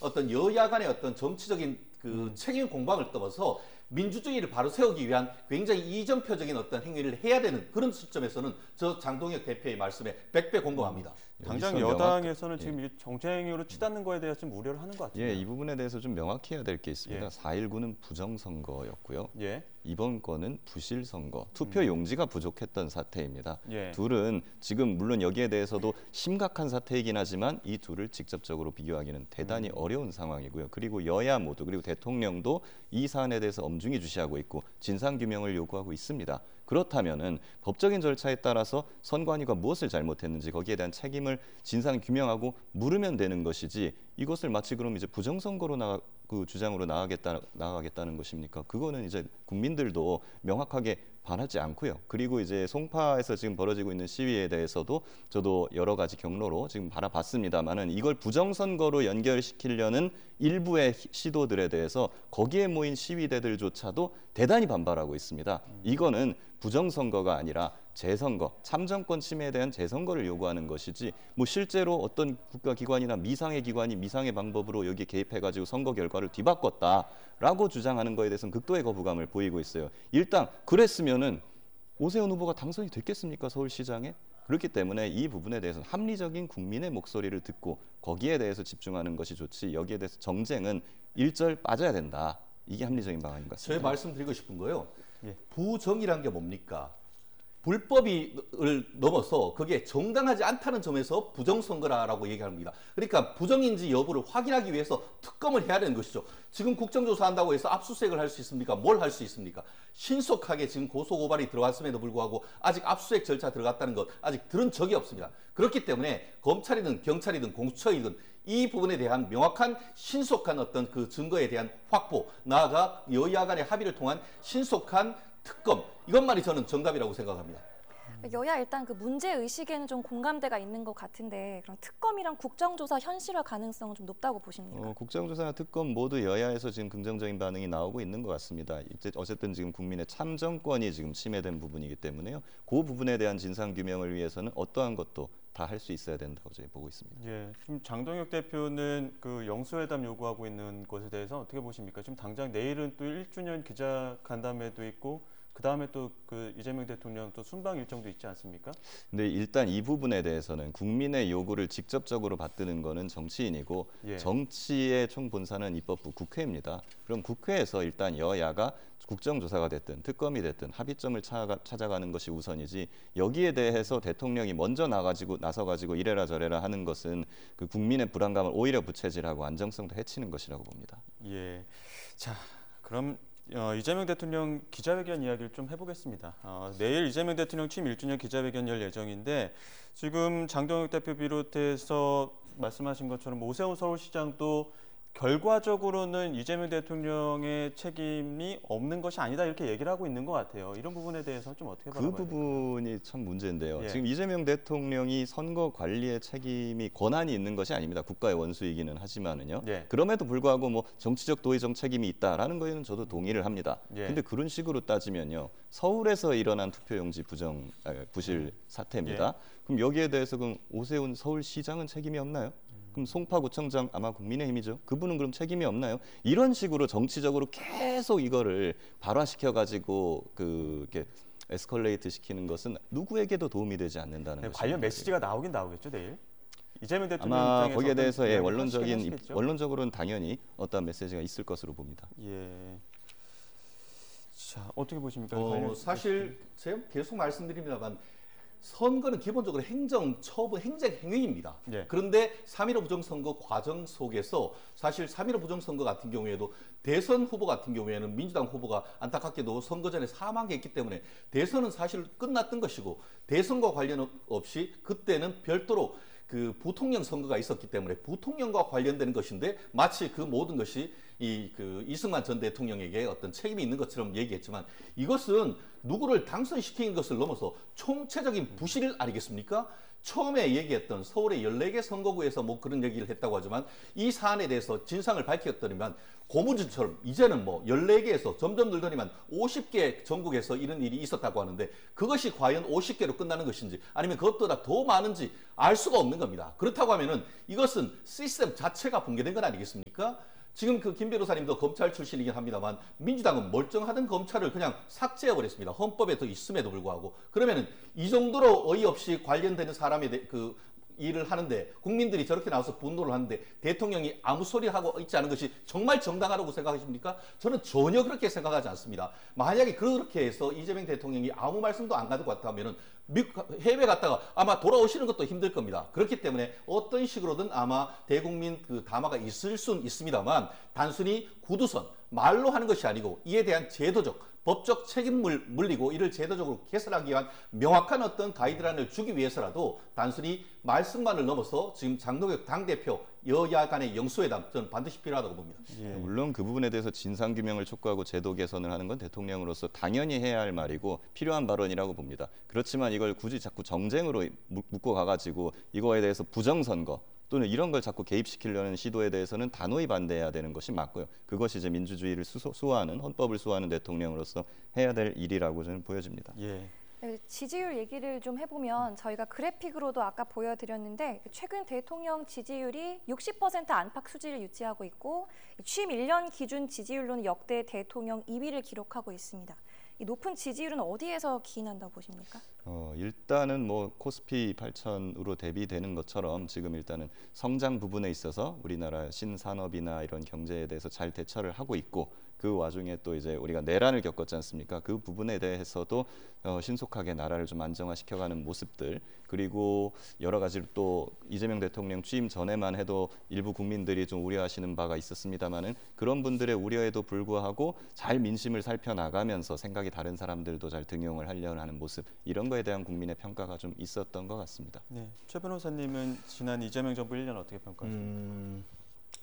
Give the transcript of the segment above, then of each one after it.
어떤 여야 간의 어떤 정치적인 그 책임 공방을 떠나서 민주주의를 바로 세우기 위한 굉장히 이정표적인 어떤 행위를 해야 되는 그런 시점에서는 저 장동혁 대표의 말씀에 100배 공감합니다. 당장 여당에서는 지금 이 정쟁으로 치닫는 거에 대해서 좀 우려를 하는 것 같아요. 예, 이 부분에 대해서 좀 명확히 해야 될 게 있습니다. 4.19는 부정선거였고요. 이번 건은 부실선거, 투표 용지가 부족했던 사태입니다. 둘은 지금 물론 여기에 대해서도 심각한 사태이긴 하지만 이 둘을 직접적으로 비교하기는 대단히 어려운 상황이고요. 그리고 여야 모두 그리고 대통령도 이 사안에 대해서 엄중히 주시하고 있고 진상규명을 요구하고 있습니다. 그렇다면은 법적인 절차에 따라서 선관위가 무엇을 잘못했는지 거기에 대한 책임을 진상 규명하고 물으면 되는 것이지 이것을 마치 그럼 이제 부정선거로 그 주장으로 나가겠다는 것입니까? 그거는 이제 국민들도 명확하게 반하지 않고요. 그리고 이제 송파에서 지금 벌어지고 있는 시위에 대해서도 저도 여러 가지 경로로 지금 바라봤습니다만은 이걸 부정선거로 연결시키려는 일부의 시도들에 대해서 거기에 모인 시위대들조차도 대단히 반발하고 있습니다. 이거는 부정선거가 아니라 재선거, 참정권 침해에 대한 재선거를 요구하는 것이지 뭐 실제로 어떤 국가기관이나 미상의 기관이 미상의 방법으로 여기에 개입해가지고 선거 결과를 뒤바꿨다라고 주장하는 거에 대해서는 극도의 거부감을 보이고 있어요. 일단 그랬으면은 오세훈 후보가 당선이 됐겠습니까? 서울시장에? 그렇기 때문에 이 부분에 대해서는 합리적인 국민의 목소리를 듣고 거기에 대해서 집중하는 것이 좋지 여기에 대해서 정쟁은 일절 빠져야 된다. 이게 합리적인 방안인 것 같습니다. 제가 말씀드리고 싶은 거요. 부정이란 게 뭡니까? 불법을 넘어서 그게 정당하지 않다는 점에서 부정선거라고 얘기합니다. 그러니까 부정인지 여부를 확인하기 위해서 특검을 해야 되는 것이죠. 지금 국정조사한다고 해서 압수수색을 할 수 있습니까? 뭘 할 수 있습니까? 신속하게 지금 고소고발이 들어왔음에도 불구하고 아직 압수수색 절차 들어갔다는 것 아직 들은 적이 없습니다. 그렇기 때문에 검찰이든 경찰이든 공수처이든 이 부분에 대한 명확한 신속한 어떤 그 증거에 대한 확보, 나아가 여야 간의 합의를 통한 신속한 특검, 이것만이 저는 정답이라고 생각합니다. 여야 일단 그 문제 의식에는 좀 공감대가 있는 것 같은데 그럼 특검이랑 국정조사 현실화 가능성은 좀 높다고 보십니까? 국정조사나 특검 모두 여야에서 지금 긍정적인 반응이 나오고 있는 것 같습니다. 어쨌든 지금 국민의 참정권이 지금 침해된 부분이기 때문에요. 그 부분에 대한 진상 규명을 위해서는 어떠한 것도 다 할 수 있어야 된다고 저희 보고 있습니다. 예, 지금 장동혁 대표는 그 영수회담 요구하고 있는 것에 대해서 어떻게 보십니까? 지금 당장 내일은 또 1주년 기자간담회도 있고 그 다음에 또 그 이재명 대통령 또 순방 일정도 있지 않습니까? 근데 일단 이 부분에 대해서는 국민의 요구를 직접적으로 받드는 거는 정치인이고 정치의 총본사는 입법부 국회입니다. 그럼 국회에서 일단 여야가 국정조사가 됐든 특검이 됐든 합의점을 찾아가는 것이 우선이지 여기에 대해서 대통령이 먼저 나서가지고 이래라 저래라 하는 것은 그 국민의 불안감을 오히려 부채질하고 안정성도 해치는 것이라고 봅니다. 예, 자 그럼 이재명 대통령 기자회견 이야기를 좀 해보겠습니다. 내일 이재명 대통령 취임 1주년 기자회견 열 예정인데 지금 장동혁 대표 비롯해서 말씀하신 것처럼 오세훈 서울시장도 결과적으로는 이재명 대통령의 책임이 없는 것이 아니다 이렇게 얘기를 하고 있는 것 같아요. 이런 부분에 대해서 좀 어떻게 바라봐야 될까요? 그 부분이 참 문제인데요. 지금 이재명 대통령이 선거 관리의 책임이 권한이 있는 것이 아닙니다. 국가의 원수이기는 하지만은요. 그럼에도 불구하고 뭐 정치적 도의적 책임이 있다라는 거에는 저도 동의를 합니다. 근데 그런 식으로 따지면요. 서울에서 일어난 투표용지 부실 사태입니다. 그럼 여기에 대해서 그럼 오세훈 서울시장은 책임이 없나요? 그럼 송파구청장 아마 국민의힘이죠. 그분은 그럼 책임이 없나요? 이런 식으로 정치적으로 계속 이거를 발화시켜가지고 이렇게 에스컬레이트 시키는 것은 누구에게도 도움이 되지 않는다는 거죠. 관련 메시지가 나오긴 나오겠죠 내일. 이재명 대통령 아마 입장에서 거기에 대해서 원론적으로는 당연히 어떤 메시지가 있을 것으로 봅니다. 예. 자 어떻게 보십니까? 사실 제가 계속 말씀드립니다만. 선거는 기본적으로 행정처분, 행정행위입니다. 그런데 3.15 부정선거 과정 속에서 사실 3.15 부정선거 같은 경우에도 대선 후보 같은 경우에는 민주당 후보가 안타깝게도 선거 전에 사망했기 때문에 대선은 사실 끝났던 것이고 대선과 관련 없이 그때는 별도로 그 부통령 선거가 있었기 때문에 부통령과 관련되는 것인데 마치 그 모든 것이 이승만 전 대통령에게 어떤 책임이 있는 것처럼 얘기했지만 이것은 누구를 당선시키는 것을 넘어서 총체적인 부실 아니겠습니까? 처음에 얘기했던 서울의 14개 선거구에서 뭐 그런 얘기를 했다고 하지만 이 사안에 대해서 진상을 밝혔더니만 고무줄처럼 이제는 뭐 14개에서 점점 늘더니만 50개 전국에서 이런 일이 있었다고 하는데 그것이 과연 50개로 끝나는 것인지 아니면 그것보다 더 많은지 알 수가 없는 겁니다. 그렇다고 하면은 이것은 시스템 자체가 붕괴된 건 아니겠습니까? 보십니까? 지금 그 김 변호사님도 검찰 출신이긴 합니다만 민주당은 멀쩡하던 검찰을 그냥 삭제해버렸습니다. 헌법에 더 있음에도 불구하고. 그러면은 이 정도로 어이없이 관련되는 사람의 그 일을 하는데 국민들이 저렇게 나와서 분노를 하는데 대통령이 아무 소리 하고 있지 않은 것이 정말 정당하다고 생각하십니까? 저는 전혀 그렇게 생각하지 않습니다. 만약에 그렇게 해서 이재명 대통령이 아무 말씀도 안 가지고 왔다면은 해외 갔다가 아마 돌아오시는 것도 힘들 겁니다. 그렇기 때문에 어떤 식으로든 아마 대국민 그 담화가 있을 수는 있습니다만 단순히 구두선 말로 하는 것이 아니고 이에 대한 제도적 법적 책임을 물리고 이를 제도적으로 개선하기 위한 명확한 어떤 가이드라인을 주기 위해서라도 단순히 말씀만을 넘어서 지금 장동혁 당대표 여야 간의 영수회담 저는 반드시 필요하다고 봅니다. 예. 물론 그 부분에 대해서 진상규명을 촉구하고 제도 개선을 하는 건 대통령으로서 당연히 해야 할 말이고 필요한 발언이라고 봅니다. 그렇지만 이걸 굳이 자꾸 정쟁으로 묶고 가가지고 이거에 대해서 부정선거 또는 이런 걸 자꾸 개입시키려는 시도에 대해서는 단호히 반대해야 되는 것이 맞고요. 그것이 이제 민주주의를 수호하는 헌법을 수호하는 대통령으로서 해야 될 일이라고 저는 보여집니다. 예. 지지율 얘기를 좀 해보면 저희가 그래픽으로도 아까 보여드렸는데 최근 대통령 지지율이 60% 안팎 수지를 유지하고 있고 취임 1년 기준 지지율로는 역대 대통령 2위를 기록하고 있습니다. 이 높은 지지율은 어디에서 기인한다고 보십니까? 일단은 뭐 코스피 8,000으로 대비되는 것처럼 지금 일단은 성장 부분에 있어서 우리나라 신산업이나 이런 경제에 대해서 잘 대처를 하고 있고 그 와중에 또 이제 우리가 내란을 겪었지 않습니까? 그 부분에 대해서도 신속하게 나라를 좀 안정화시켜가는 모습들 그리고 여러 가지로 또 이재명 대통령 취임 전에만 해도 일부 국민들이 좀 우려하시는 바가 있었습니다만은 그런 분들의 우려에도 불구하고 잘 민심을 살펴나가면서 생각이 다른 사람들도 잘 등용을 하려는 하는 모습 이런 거에 대한 국민의 평가가 좀 있었던 것 같습니다. 네, 최 변호사님은 지난 이재명 정부 1년 어떻게 평가하십니까?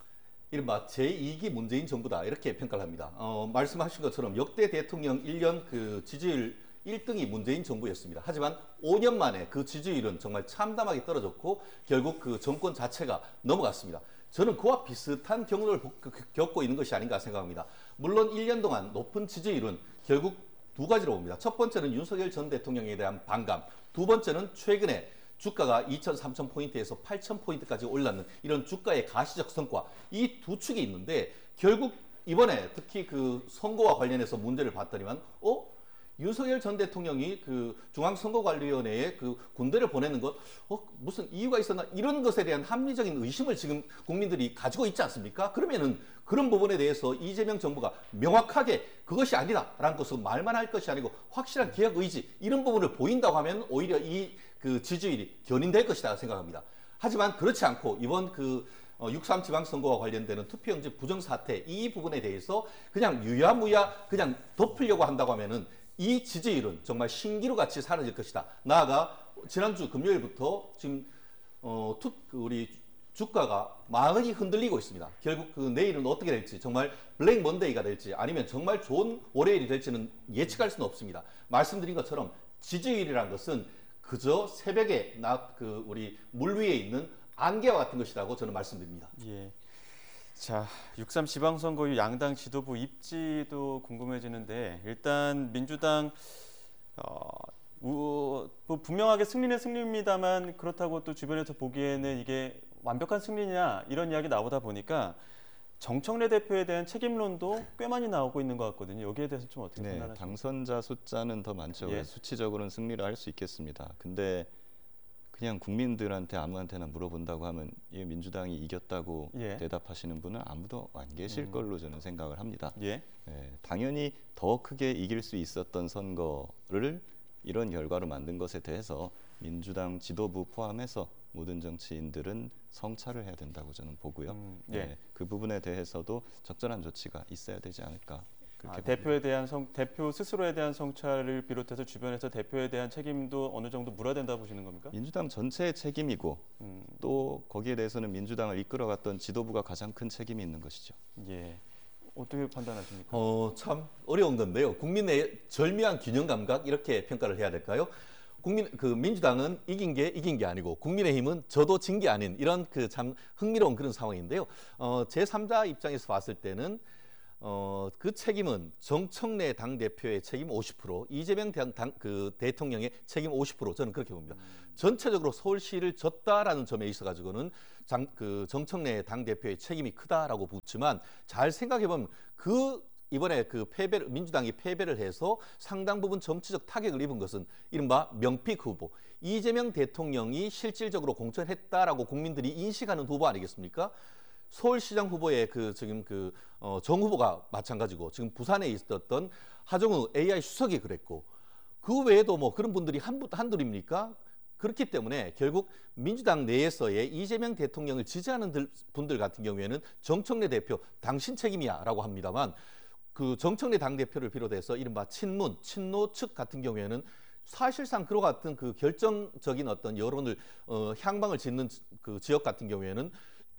이른바 제2기 문재인 정부다 이렇게 평가를 합니다. 말씀하신 것처럼 역대 대통령 1년 그 지지율 1등이 문재인 정부였습니다. 하지만 5년 만에 그 지지율은 정말 참담하게 떨어졌고 결국 그 정권 자체가 넘어갔습니다. 저는 그와 비슷한 경로를 겪고 있는 것이 아닌가 생각합니다. 물론 1년 동안 높은 지지율은 결국 두 가지로 봅니다. 첫 번째는 윤석열 전 대통령에 대한 반감, 두 번째는 최근에 주가가 2,000, 3,000포인트에서 8,000포인트까지 올랐는 이런 주가의 가시적 성과 이 두 축이 있는데 결국 이번에 특히 그 선거와 관련해서 문제를 봤더니만 윤석열 전 대통령이 그 중앙선거관리위원회에 그 군대를 보내는 것 무슨 이유가 있었나 이런 것에 대한 합리적인 의심을 지금 국민들이 가지고 있지 않습니까? 그러면은 그런 부분에 대해서 이재명 정부가 명확하게 그것이 아니다라는 것을 말만 할 것이 아니고 확실한 개혁 의지 이런 부분을 보인다고 하면 오히려 이 그 지지율이 견인될 것이다 생각합니다. 하지만 그렇지 않고 이번 그 6.3 지방선거와 관련되는 투표용지 부정사태 이 부분에 대해서 그냥 유야무야 그냥 덮으려고 한다고 하면은 이 지지율은 정말 신기루 같이 사라질 것이다. 나아가 지난주 금요일부터 지금 우리 주가가 많이 흔들리고 있습니다. 결국 그 내일은 어떻게 될지 정말 블랙 먼데이가 될지 아니면 정말 좋은 월요일이 될지는 예측할 수는 없습니다. 말씀드린 것처럼 지지율이라는 것은 그저 새벽에 우리 물 위에 있는 안개와 같은 것이라고 저는 말씀드립니다. 예. 자, 6.3 지방선거 이후 양당 지도부 입지도 궁금해지는데 일단 민주당 분명하게 승리는 승리입니다만 그렇다고 또 주변에서 보기에는 이게 완벽한 승리냐 이런 이야기 나오다 보니까 정청래 대표에 대한 책임론도 꽤 많이 나오고 있는 것 같거든요. 여기에 대해서 좀 어떻게 판단하십니까? 당선자 숫자는 더 많죠. 예. 수치적으로는 승리를 할 수 있겠습니다. 근데 그냥 국민들한테 아무한테나 물어본다고 하면 이 민주당이 이겼다고 대답하시는 분은 아무도 안 계실 걸로 저는 생각을 합니다. 당연히 더 크게 이길 수 있었던 선거를 이런 결과로 만든 것에 대해서 민주당 지도부 포함해서 모든 정치인들은 성찰을 해야 된다고 저는 보고요. 그 부분에 대해서도 적절한 조치가 있어야 되지 않을까. 대표 스스로에 대한 성찰을 비롯해서 주변에서 대표에 대한 책임도 어느 정도 물어야 된다고 보시는 겁니까? 민주당 전체의 책임이고 또 거기에 대해서는 민주당을 이끌어갔던 지도부가 가장 큰 책임이 있는 것이죠. 예. 어떻게 판단하십니까? 참 어려운 건데요. 국민의 절묘한 균형 감각 이렇게 평가를 해야 될까요? 민주당은 이긴 게 아니고 국민의힘은 져도 진 게 아닌 이런 그 참 흥미로운 그런 상황인데요. 제3자 입장에서 봤을 때는 그 책임은 정청래 당대표의 책임 50%, 이재명 대통령의 책임 50%, 저는 그렇게 봅니다. 전체적으로 서울시를 졌다라는 점에 있어가지고는 정청래 당대표의 책임이 크다라고 묻지만 잘 생각해보면 이번에 민주당이 패배를 해서 상당 부분 정치적 타격을 입은 것은 이른바 명픽 후보, 이재명 대통령이 실질적으로 공천했다라고 국민들이 인식하는 후보 아니겠습니까? 서울시장 후보의 정 후보가 마찬가지고 지금 부산에 있었던 하정우 AI 수석이 그랬고 그 외에도 뭐 그런 분들이 한둘입니까? 그렇기 때문에 결국 민주당 내에서의 이재명 대통령을 지지하는 분들 같은 경우에는 정청래 대표 당신 책임이야라고 합니다만 그 정청래 당대표를 비롯해서 이른바 친노 측 같은 경우에는 사실상 그와 같은 그 결정적인 어떤 여론을 향방을 짓는 그 지역 같은 경우에는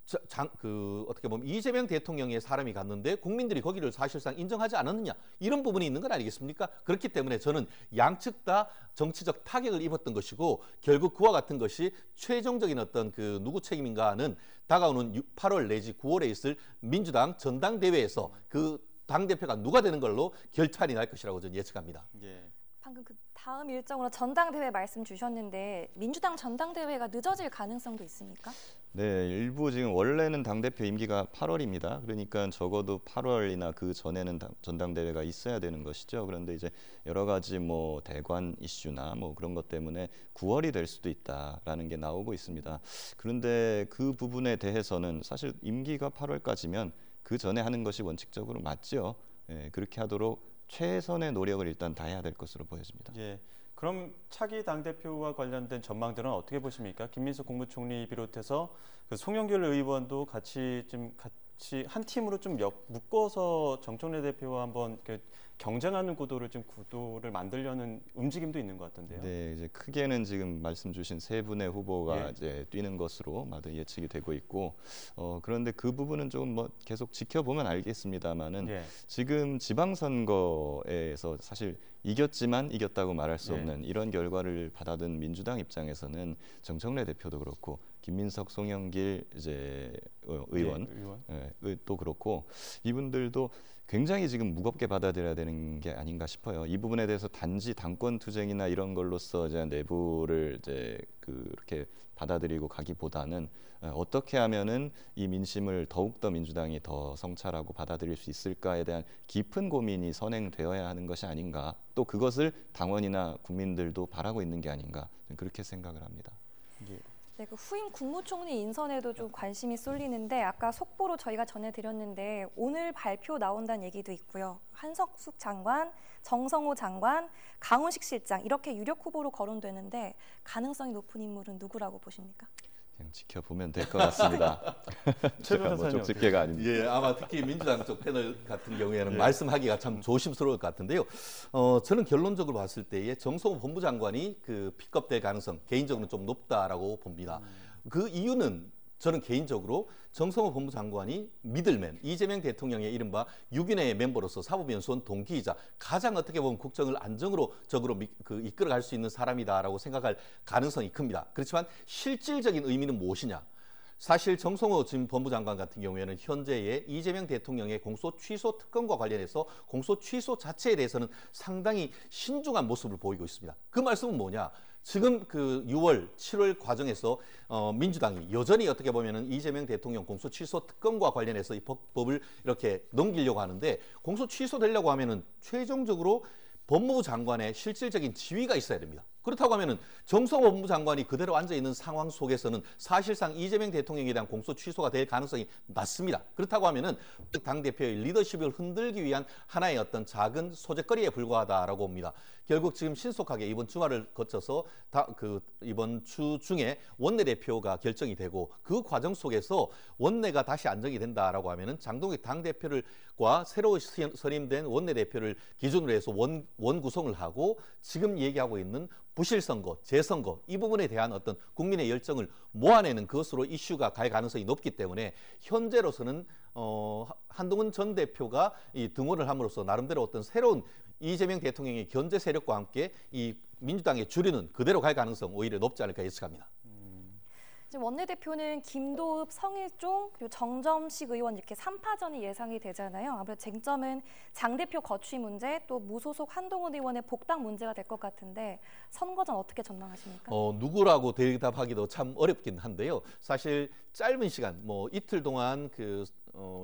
어떻게 보면 이재명 대통령의 사람이 갔는데 국민들이 거기를 사실상 인정하지 않았느냐 이런 부분이 있는 건 아니겠습니까? 그렇기 때문에 저는 양측 다 정치적 타격을 입었던 것이고 결국 그와 같은 것이 최종적인 어떤 누구 책임인가 하는 다가오는 8월 내지 9월에 있을 민주당 전당대회에서 그 당대표가 누가 되는 걸로 결판이 날 것이라고 저는 예측합니다. 예. 방금 다음 일정으로 전당대회 말씀 주셨는데 민주당 전당대회가 늦어질 가능성도 있습니까? 네, 일부 지금 원래는 당대표 임기가 8월입니다. 그러니까 적어도 8월이나 그 전에는 전당대회가 있어야 되는 것이죠. 그런데 이제 여러 가지 뭐 대관 이슈나 뭐 그런 것 때문에 9월이 될 수도 있다라는 게 나오고 있습니다. 그런데 그 부분에 대해서는 사실 임기가 8월까지면 그 전에 하는 것이 원칙적으로 맞죠. 예, 그렇게 하도록 최선의 노력을 일단 다해야 될 것으로 보여집니다. 예. 그럼 차기 당대표와 관련된 전망들은 어떻게 보십니까? 김민석 국무총리 비롯해서 그 송영길 의원도 같이 한 팀으로 좀 묶어서 정청래 대표와 한번 경쟁하는 구도를 만들려는 움직임도 있는 것 같은데요. 네, 이제 크게는 지금 말씀 주신 세 분의 후보가 이제 뛰는 것으로 마저 예측이 되고 있고, 그런데 그 부분은 좀 뭐 계속 지켜보면 알겠습니다만은 지금 지방선거에서 사실 이겼지만 이겼다고 말할 수 없는 이런 결과를 받아든 민주당 입장에서는 정청래 대표도 그렇고 김민석, 송영길 의원도 그렇고 이분들도 굉장히 지금 무겁게 받아들여야 되는 게 아닌가 싶어요. 이 부분에 대해서 단지 당권 투쟁이나 이런 걸로서 이제 내부를 그렇게 받아들이고 가기보다는 어떻게 하면은 이 민심을 더욱더 민주당이 더 성찰하고 받아들일 수 있을까에 대한 깊은 고민이 선행되어야 하는 것이 아닌가. 또 그것을 당원이나 국민들도 바라고 있는 게 아닌가. 그렇게 생각을 합니다. 네, 그 후임 국무총리 인선에도 좀 관심이 쏠리는데 아까 속보로 저희가 전해드렸는데 오늘 발표 나온다는 얘기도 있고요. 한석숙 장관, 정성호 장관, 강훈식 실장 이렇게 유력 후보로 거론되는데 가능성이 높은 인물은 누구라고 보십니까? 그냥 지켜보면 될 것 같습니다. 제가 뭐 쪽집게가 아닙니다. 예, 아마 특히 민주당 쪽 패널 같은 경우에는 말씀하기가 참 조심스러울 것 같은데요. 저는 결론적으로 봤을 때에 정성호 법무장관이 픽업될 가능성 개인적으로는 좀 높다라고 봅니다. 그 이유는 저는 개인적으로 정성호 법무장관이 미들맨, 이재명 대통령의 이른바 6인의 멤버로서 사법연수원 동기이자 가장 어떻게 보면 국정을 안정적으로 이끌어갈 수 있는 사람이다라고 생각할 가능성이 큽니다. 그렇지만 실질적인 의미는 무엇이냐? 사실 정성호 지금 법무장관 같은 경우에는 현재의 이재명 대통령의 공소 취소 특검과 관련해서 공소 취소 자체에 대해서는 상당히 신중한 모습을 보이고 있습니다. 그 말씀은 뭐냐? 지금 6월, 7월 과정에서 민주당이 여전히 어떻게 보면은 이재명 대통령 공소 취소 특검과 관련해서 이 법을 이렇게 넘기려고 하는데 공소 취소되려고 하면은 최종적으로 법무부 장관의 실질적인 지위가 있어야 됩니다. 그렇다고 하면은 정성호 법무부 장관이 그대로 앉아 있는 상황 속에서는 사실상 이재명 대통령에 대한 공소 취소가 될 가능성이 낮습니다. 그렇다고 하면은 당 대표의 리더십을 흔들기 위한 하나의 어떤 작은 소재거리에 불과하다라고 봅니다. 결국 지금 신속하게 이번 주말을 거쳐서 이번 주 중에 원내대표가 결정이 되고 그 과정 속에서 원내가 다시 안정이 된다라고 하면은 장동익 당 대표를과 새로 선임된 원내대표를 기준으로 해서 원 구성을 하고 지금 얘기하고 있는 부실선거, 재선거 이 부분에 대한 어떤 국민의 열정을 모아내는 것으로 이슈가 갈 가능성이 높기 때문에 현재로서는 한동훈 전 대표가 이 등원을 함으로써 나름대로 어떤 새로운 이재명 대통령의 견제 세력과 함께 이 민주당의 주류는 그대로 갈 가능성 오히려 높지 않을까 예측합니다. 지금 원내대표는 김도읍, 성일종, 그리고 정점식 의원 이렇게 3파전이 예상이 되잖아요. 아무래도 쟁점은 장 대표 거취 문제, 또 무소속 한동훈 의원의 복당 문제가 될 것 같은데 선거전 어떻게 전망하십니까? 누구라고 대답하기도 참 어렵긴 한데요. 사실 짧은 시간, 뭐 이틀 동안